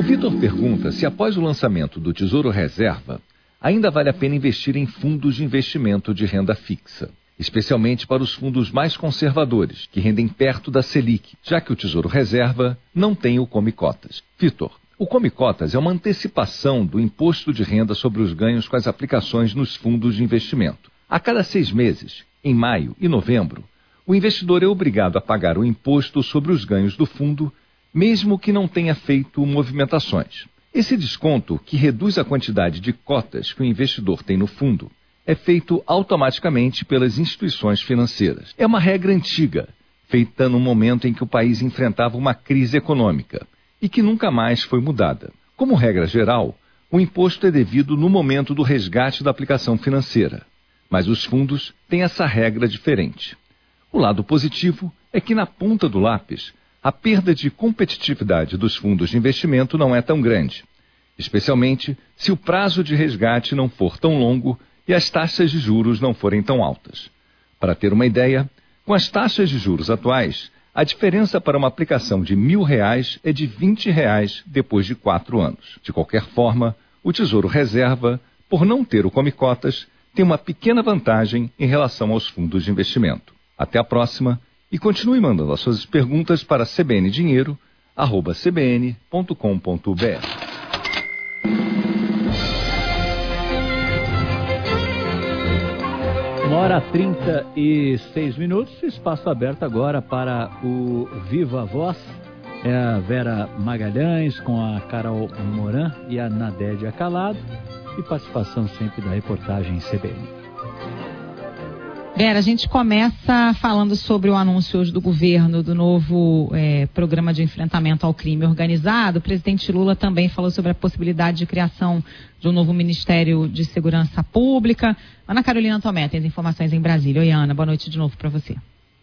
Vitor pergunta se após o lançamento do Tesouro Reserva, ainda vale a pena investir em fundos de investimento de renda fixa, especialmente para os fundos mais conservadores, que rendem perto da Selic, já que o Tesouro Reserva não tem o Come Cotas. Vitor, o Come Cotas é uma antecipação do imposto de renda sobre os ganhos com as aplicações nos fundos de investimento. A cada 6 meses, em maio e novembro, o investidor é obrigado a pagar o imposto sobre os ganhos do fundo, mesmo que não tenha feito movimentações. Esse desconto, que reduz a quantidade de cotas que o investidor tem no fundo, é feito automaticamente pelas instituições financeiras. É uma regra antiga, feita no momento em que o país enfrentava uma crise econômica e que nunca mais foi mudada. Como regra geral, o imposto é devido no momento do resgate da aplicação financeira, mas os fundos têm essa regra diferente. O lado positivo é que na ponta do lápis, a perda de competitividade dos fundos de investimento não é tão grande, especialmente se o prazo de resgate não for tão longo e as taxas de juros não forem tão altas. Para ter uma ideia, com as taxas de juros atuais, a diferença para uma aplicação de R$1.000 é de R$20 depois de 4 anos. De qualquer forma, o Tesouro Reserva, por não ter o Come Cotas, tem uma pequena vantagem em relação aos fundos de investimento. Até a próxima. E continue mandando as suas perguntas para cbndinheiro@cbn.com.br. 1h36, espaço aberto agora para o Viva Voz. É a Vera Magalhães com a Carol Moran e a Nadédia Calado, e participação sempre da reportagem CBN. Vera, a gente começa falando sobre o anúncio hoje do governo do novo programa de enfrentamento ao crime organizado. O presidente Lula também falou sobre a possibilidade de criação de um novo Ministério de Segurança Pública. Ana Carolina Tomé tem as informações em Brasília. Oi, Ana, boa noite de novo para você.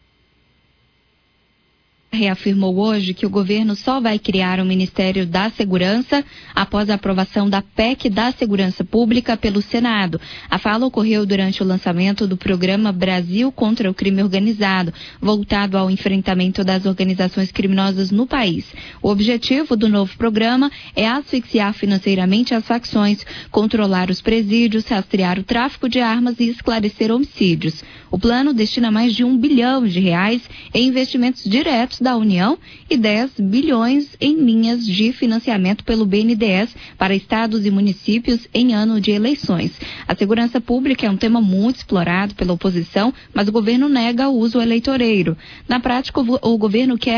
Reafirmou hoje que o governo só vai criar um Ministério da Segurança após a aprovação da PEC da Segurança Pública pelo Senado. A fala ocorreu durante o lançamento do programa Brasil contra o Crime Organizado, voltado ao enfrentamento das organizações criminosas no país. O objetivo do novo programa é asfixiar financeiramente as facções, controlar os presídios, rastrear o tráfico de armas e esclarecer homicídios. O plano destina mais de R$1 bilhão em investimentos diretos da União e 10 bilhões em linhas de financiamento pelo BNDES para estados e municípios em ano de eleições. A segurança pública é um tema muito explorado pela oposição, mas o governo nega o uso eleitoreiro. Na prática, o governo quer